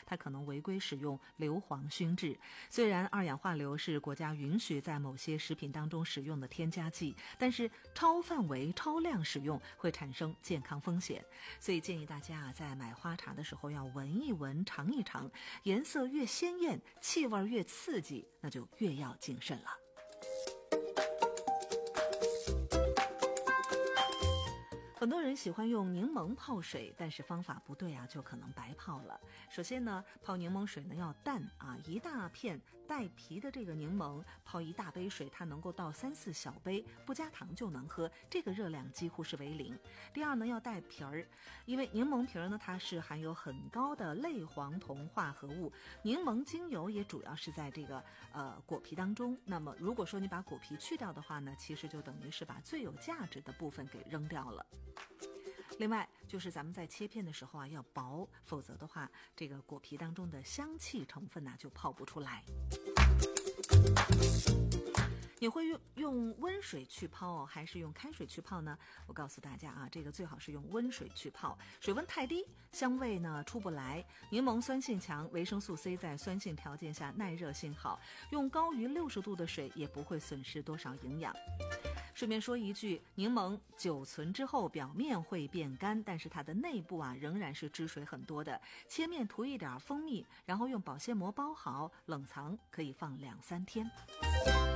它可能违规使用硫磺熏制。虽然二氧化硫是国家允许在某些食品当中使用的添加剂，但是超范围、超量使用会产生健康风险。所以建议大家在买花茶的时候要闻一闻、尝一尝，颜色越鲜艳，气味越刺激，那就越要谨慎了。很多人喜欢用柠檬泡水，但是方法不对啊，就可能白泡了。首先呢，泡柠檬水呢要淡啊，一大片带皮的这个柠檬泡一大杯水，它能够倒3-4小杯，不加糖就能喝，这个热量几乎是为零。第二呢，要带皮儿，因为柠檬皮儿呢它是含有很高的类黄酮化合物，柠檬精油也主要是在这个果皮当中。那么如果说你把果皮去掉的话呢，其实就等于是把最有价值的部分给扔掉了。另外就是咱们在切片的时候啊要薄，否则的话这个果皮当中的香气成分呢就泡不出来。你会用温水去泡还是用开水去泡呢？我告诉大家啊，这个最好是用温水去泡，水温太低，香味呢出不来。柠檬酸性强，维生素 C 在酸性条件下耐热性好，用高于60度的水也不会损失多少营养。顺便说一句，柠檬久存之后表面会变干，但是它的内部啊仍然是汁水很多的。切面涂一点蜂蜜，然后用保鲜膜包好，冷藏可以放2-3天。